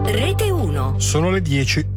Rete 1. Sono le 10.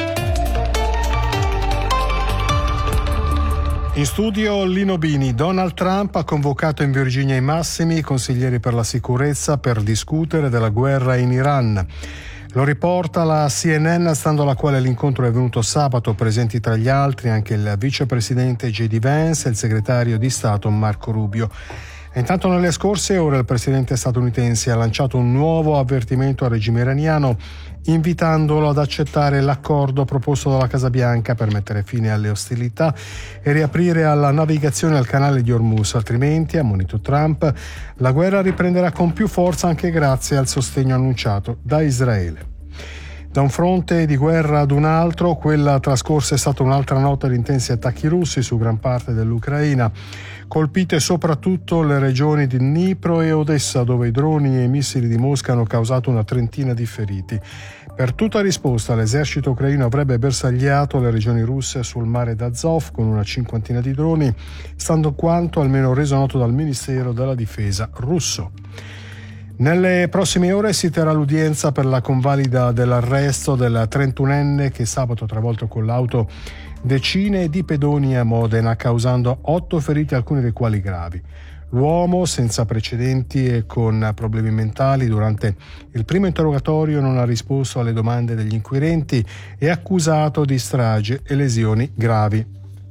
In studio Lino Bini. Donald Trump ha convocato in Virginia i massimi consiglieri per la sicurezza per discutere della guerra in Iran. Lo riporta la CNN, stando alla quale l'incontro è avvenuto sabato, presenti tra gli altri anche il vicepresidente J.D. Vance e il segretario di Stato Marco Rubio. Intanto nelle scorse ore il presidente statunitense ha lanciato un nuovo avvertimento al regime iraniano, invitandolo ad accettare l'accordo proposto dalla Casa Bianca per mettere fine alle ostilità e riaprire alla navigazione al canale di Hormuz, altrimenti, ha ammonito Trump, la guerra riprenderà con più forza anche grazie al sostegno annunciato da Israele. Da un fronte di guerra ad un altro, quella trascorsa è stata un'altra notte di intensi attacchi russi su gran parte dell'Ucraina, colpite soprattutto le regioni di Dnipro e Odessa, dove i droni e i missili di Mosca hanno causato una trentina di feriti. Per tutta risposta l'esercito ucraino avrebbe bersagliato le regioni russe sul mare d'Azov con una cinquantina di droni, stando quanto almeno reso noto dal Ministero della Difesa russo. Nelle prossime ore si terrà l'udienza per la convalida dell'arresto del 31enne che sabato ha travolto con l'auto decine di pedoni a Modena, causando 8 feriti, alcuni dei quali gravi. L'uomo, senza precedenti e con problemi mentali, durante il primo interrogatorio non ha risposto alle domande degli inquirenti, è accusato di strage e lesioni gravi.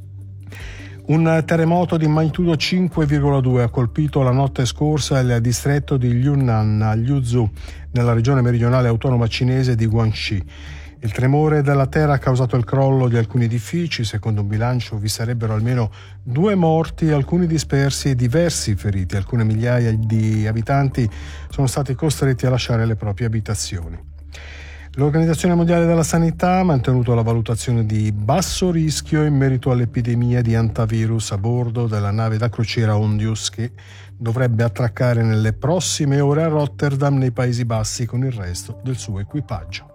Un terremoto di magnitudo 5,2 ha colpito la notte scorsa il distretto di Yunnan, a Liuzhou, nella regione meridionale autonoma cinese di Guangxi. Il tremore della terra ha causato il crollo di alcuni edifici. Secondo un bilancio vi sarebbero almeno 2 morti, alcuni dispersi e diversi feriti. Alcune migliaia di abitanti sono stati costretti a lasciare le proprie abitazioni. L'Organizzazione Mondiale della Sanità ha mantenuto la valutazione di basso rischio in merito all'epidemia di antivirus a bordo della nave da crociera Ondius, che dovrebbe attraccare nelle prossime ore a Rotterdam, nei Paesi Bassi, con il resto del suo equipaggio.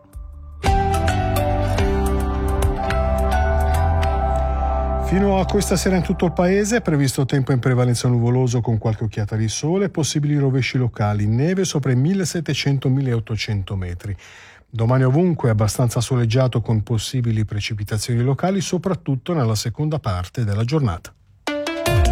Fino a questa sera in tutto il paese è previsto tempo in prevalenza nuvoloso con qualche occhiata di sole, possibili rovesci locali, neve sopra i 1700-1800 metri. Domani ovunque è abbastanza soleggiato con possibili precipitazioni locali, soprattutto nella seconda parte della giornata.